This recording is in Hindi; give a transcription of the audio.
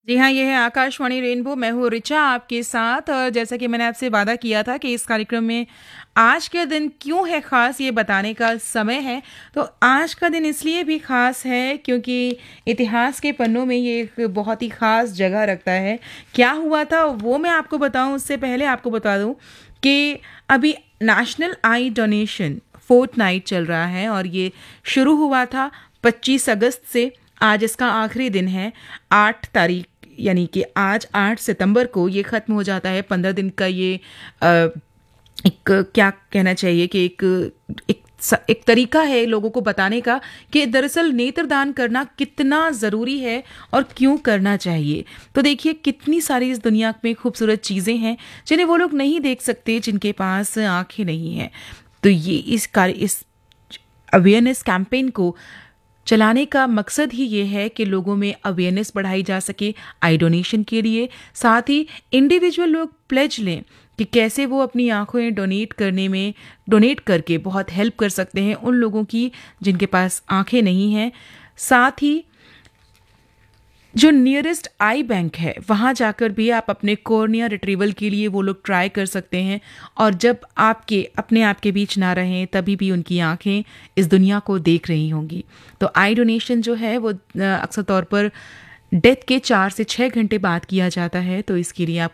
जी हाँ, ये है आकाशवाणी रेनबो, मैं हूँ ऋचा आपके साथ और जैसा कि मैंने आपसे वादा किया था कि इस कार्यक्रम में आज के दिन क्यों है ख़ास ये बताने का समय है। तो आज का दिन इसलिए भी ख़ास है क्योंकि इतिहास के पन्नों में ये एक बहुत ही ख़ास जगह रखता है। क्या हुआ था वो मैं आपको बताऊँ उससे पहले आपको बता दूँ कि अभी नेशनल आई डोनेशन फोर्टनाइट चल रहा है और ये शुरू हुआ था 25 अगस्त से। आज इसका आखिरी दिन है 8 तारीख, यानी कि आज 8 सितंबर को ये ख़त्म हो जाता है। 15 दिन का ये अ, एक क्या कहना चाहिए कि एक तरीका है लोगों को बताने का कि दरअसल नेत्रदान करना कितना ज़रूरी है और क्यों करना चाहिए। तो देखिए कितनी सारी इस दुनिया में खूबसूरत चीज़ें हैं जिन्हें वो लोग नहीं देख सकते, जिनके पास आंखें नहीं हैं। तो ये इस अवेयरनेस कैंपेन को चलाने का मकसद ही ये है कि लोगों में अवेयरनेस बढ़ाई जा सके आई डोनेशन के लिए। साथ ही इंडिविजुअल लोग प्लेज लें कि कैसे वो अपनी आंखें डोनेट करके बहुत हेल्प कर सकते हैं उन लोगों की जिनके पास आंखें नहीं हैं। साथ ही जो नियरेस्ट आई बैंक है वहाँ जाकर भी आप अपने कॉर्निया रिट्रीवल के लिए वो लोग ट्राई कर सकते हैं। और जब आपके अपने आप के बीच ना रहें तभी भी उनकी आंखें इस दुनिया को देख रही होंगी। तो आई डोनेशन जो है वो अक्सर तौर पर डेथ के 4 से 6 घंटे बाद किया जाता है। तो इसके लिए आप